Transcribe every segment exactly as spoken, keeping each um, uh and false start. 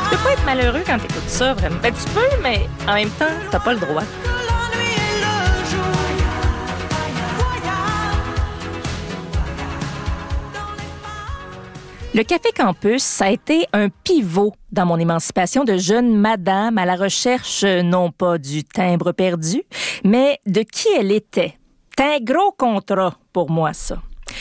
Tu peux pas être malheureux quand t'écoutes ça, vraiment. Ben, tu peux, mais en même temps, t'as pas le droit. Le Café Campus, ça a été un pivot dans mon émancipation de jeune madame à la recherche, non pas du timbre perdu, mais de qui elle était. C'est un gros contrat pour moi, ça.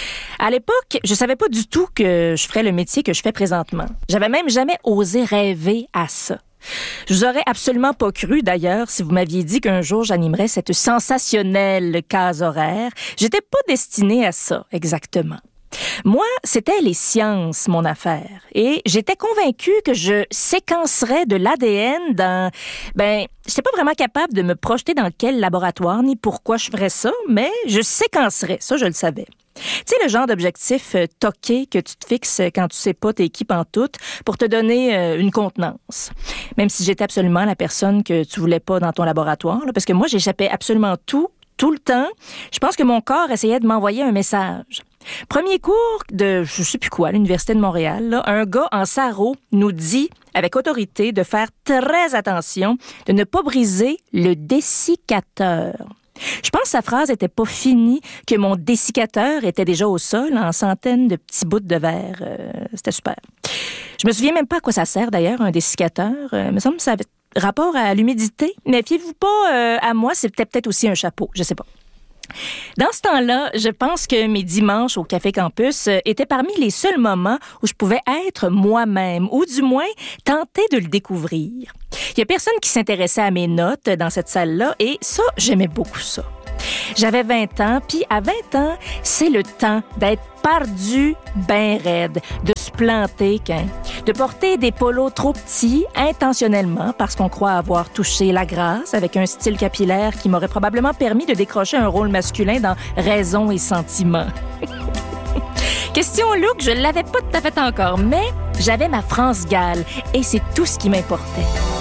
À l'époque, je savais pas du tout que je ferais le métier que je fais présentement. J'avais même jamais osé rêver à ça. Je vous aurais absolument pas cru, d'ailleurs, si vous m'aviez dit qu'un jour j'animerais cette sensationnelle case horaire. J'étais pas destinée à ça, exactement. Moi, c'était les sciences, mon affaire. Et j'étais convaincue que je séquencerais de l'A D N dans... Ben, j'étais pas vraiment capable de me projeter dans quel laboratoire ni pourquoi je ferais ça, mais je séquencerais. Ça, je le savais. Tu sais, le genre d'objectif euh, toqué que tu te fixes quand tu sais pas t'es qui pantoute pour te donner euh, une contenance. Même si j'étais absolument la personne que tu voulais pas dans ton laboratoire, là, parce que moi, j'échappais absolument tout, tout le temps. Je pense que mon corps essayait de m'envoyer un message. Premier cours de, je sais plus quoi, à l'Université de Montréal, là, un gars en sarrau nous dit, avec autorité, de faire très attention, de ne pas briser le dessiccateur. Je pense que sa phrase était pas finie, que mon dessiccateur était déjà au sol en centaines de petits bouts de verre. Euh, c'était super. Je me souviens même pas à quoi ça sert, d'ailleurs, un dessiccateur. Euh, il me semble que ça avait rapport à l'humidité. Mais fiez-vous pas euh, à moi, c'était peut-être aussi un chapeau, je sais pas. Dans ce temps-là, je pense que mes dimanches au Café Campus étaient parmi les seuls moments où je pouvais être moi-même, ou du moins tenter de le découvrir. Il y a personne qui s'intéressait à mes notes dans cette salle-là, et ça, j'aimais beaucoup ça. J'avais vingt ans, puis à vingt ans, c'est le temps d'être pardu ben raide, de se planter, qu'un, de porter des polos trop petits intentionnellement parce qu'on croit avoir touché la grâce avec un style capillaire qui m'aurait probablement permis de décrocher un rôle masculin dans Raison et Sentiment. Question look, je l'avais pas tout à fait encore, mais j'avais ma France Gall et c'est tout ce qui m'importait.